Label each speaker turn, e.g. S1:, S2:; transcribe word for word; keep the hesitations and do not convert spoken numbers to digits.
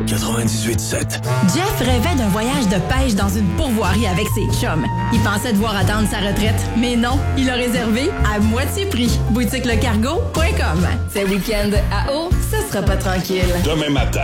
S1: quatre-vingt-dix-huit sept.
S2: Jeff rêvait d'un voyage de pêche dans une pourvoirie avec ses chums. Il pensait devoir attendre sa retraite, mais non, il a réservé à moitié prix. boutique le cargo point com. Ce week-end à eau, ce sera pas tranquille.
S1: Demain matin.